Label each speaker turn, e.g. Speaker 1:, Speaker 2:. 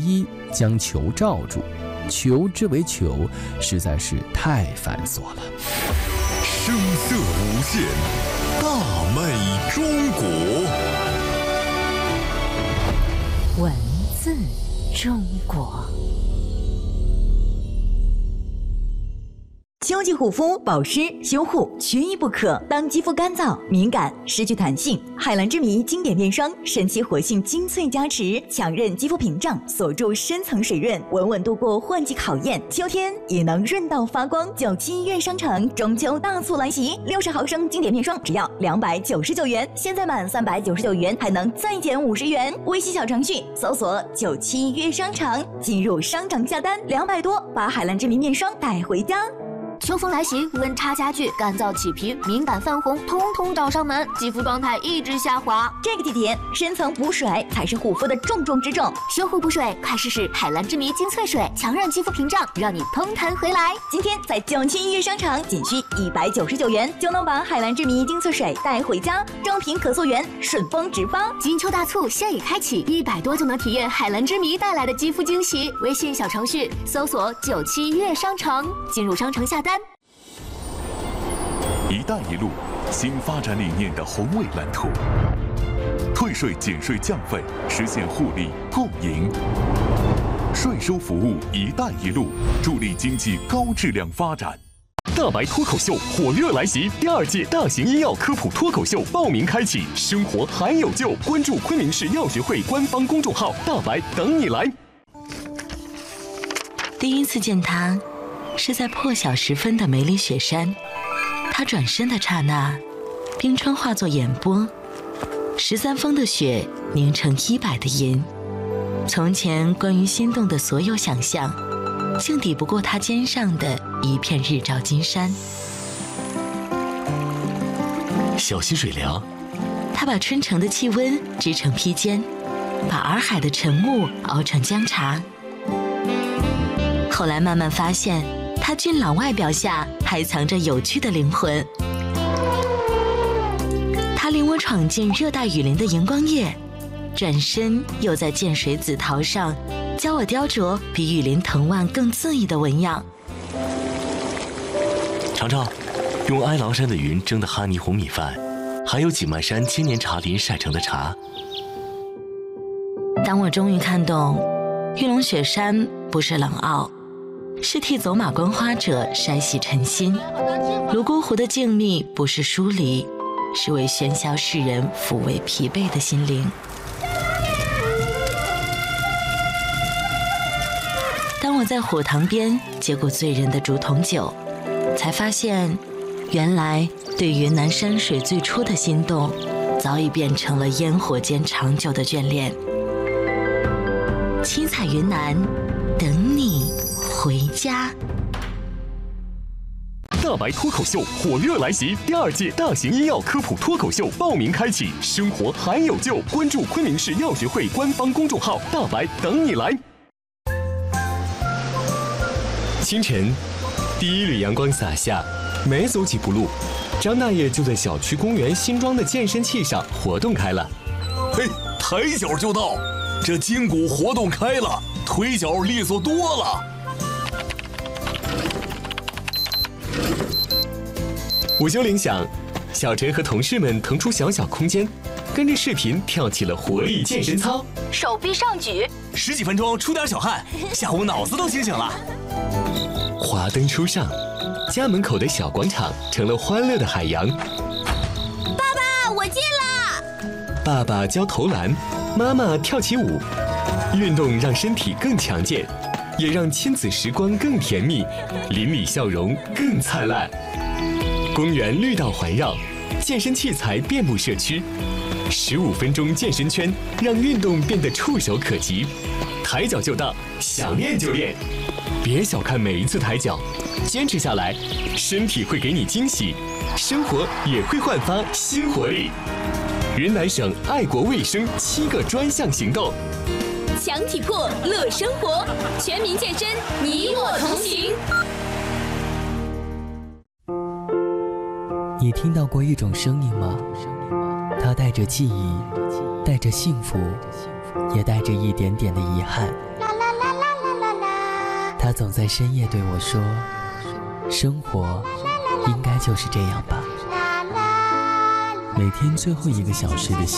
Speaker 1: 一将球罩住，球之为球，实在是太繁琐了。
Speaker 2: 声色无限，大美中国。
Speaker 3: 文字中国。
Speaker 4: 秋季护肤、保湿、修护缺一不可。当肌肤干燥、敏感、失去弹性，海蓝之谜经典面霜神奇活性精粹加持，强韧肌肤屏障，锁住深层水润，稳稳度过换季考验。秋天也能润到发光。97月商城中秋大促来袭，60毫升经典面霜只要299元，现在满399元还能再减50元。微信小程序搜索97月商城，进入商城下单200多，把海蓝之谜面霜带回家。
Speaker 3: 秋风来袭，温差加剧，干燥起皮、敏感泛红，通通找上门，肌肤状态一直下滑。
Speaker 4: 这个季节，深层补水才是护肤的重中之重。
Speaker 3: 修护补水，快试试海蓝之谜精粹水，强韧肌肤屏障，让你嘭弹回来。
Speaker 4: 今天在97月商城，仅需199元就能把海蓝之谜精粹水带回家，正品可溯源，顺丰直发。
Speaker 3: 金秋大促现已开启，100多就能体验海蓝之谜带来的肌肤惊喜。微信小程序搜索97月商城，进入商城下单。
Speaker 2: 一带一路新发展理念的宏伟蓝图，退税减税降费，实现互利共赢。税收服务一带一路，助力经济高质量发展。
Speaker 5: 大白脱口秀火热来袭，第2届大型医药科普脱口秀报名开启，生活还有救，关注昆明市药学会官方公众号，大白等你来。
Speaker 6: 第一次见他，是在破晓时分的梅里雪山。他转身的刹那，冰川化作眼波，13峰的雪凝成100的银。从前关于心动的所有想象，竟抵不过他肩上的一片日照金山。
Speaker 5: 小溪水凉，
Speaker 6: 他把春城的气温织成披肩，把洱海的晨雾熬成姜茶。后来慢慢发现，他俊朗外表下还藏着有趣的灵魂。他领我闯进热带雨林的荧光夜，转身又在涧水紫桃上教我雕琢比雨林藤蔓更恣意的纹样。
Speaker 5: 尝尝用哀牢山的云蒸的哈尼红米饭，还有景迈山千年茶林晒成的茶。
Speaker 6: 当我终于看懂，玉龙雪山不是冷傲，是替走马观花者筛洗尘心；泸沽湖的静谧不是疏离，是为喧嚣世人抚慰疲惫的心灵。当我在火塘边接过醉人的竹筒酒，才发现，原来对云南山水最初的心动，早已变成了烟火间长久的眷恋。七彩云南，等你回家。
Speaker 5: 大白脱口秀火热来袭，第2届大型医药科普脱口秀报名开启，生活还有救，关注昆明市药学会官方公众号，大白等你来。
Speaker 7: 清晨，第一缕阳光洒下，没走几步路，张大爷就在小区公园新装的健身器上活动开了。
Speaker 2: 嘿，抬脚就到，这筋骨活动开了，腿脚利索多了。
Speaker 7: 午休铃响，小陈和同事们腾出小小空间，跟着视频跳起了活力健身操，
Speaker 3: 手臂上举
Speaker 8: ，10几分钟出点小汗，下午脑子都清醒了。
Speaker 7: 华灯初上，家门口的小广场成了欢乐的海洋。
Speaker 3: 爸爸，我进了。
Speaker 7: 爸爸教投篮，妈妈跳起舞，运动让身体更强健，也让亲子时光更甜蜜，邻里笑容更灿烂。公园绿道环绕，健身器材遍布社区，15分钟健身圈让运动变得触手可及，抬脚就到，想练就练。别小看每一次抬脚，坚持下来，身体会给你惊喜，生活也会焕发新活力。云南省爱国卫生7个专项行动，
Speaker 3: 强体魄，乐生活，全民健身，你我同行。
Speaker 9: 你听到过一种声音吗？它带着记忆，带着幸福，也带着一点点的遗憾。
Speaker 10: 啦啦
Speaker 9: 他总在深夜对我说，生活应该就是这样吧。每天最后1个小时的